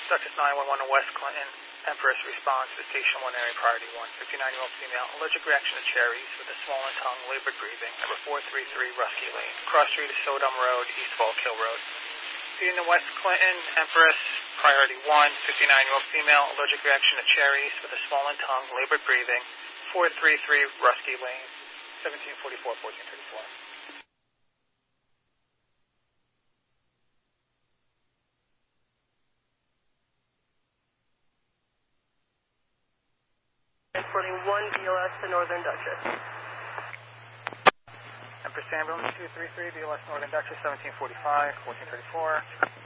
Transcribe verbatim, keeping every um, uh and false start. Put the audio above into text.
Duchess nine one one to West Clinton. Empress responds to Station one area priority one. fifty-nine-year-old female, allergic reaction to cherries with a swollen tongue, labored breathing. Number four three three Rusky Lane. Cross street is Sodom Road, East Falls Hill Road. Feeding to West Clinton, Empress, priority one. fifty-nine-year-old female, allergic reaction to cherries with a swollen tongue, labored breathing. four three three Rusky Lane. seventeen forty-four, fourteen thirty-four. Transporting one B L S to Northern Duchess. Empress Ambulance two three three, B L S Northern Duchess, seventeen forty-five, fourteen thirty-four.